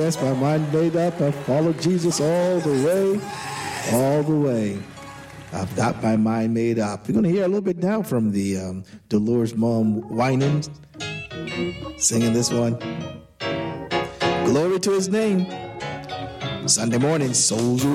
yes, my mind made up. I follow Jesus all the way, all the way. I've got my mind made up. We're going to hear a little bit now from the Dolores Mom Winans singing this one. Glory to his name. Sunday morning, souls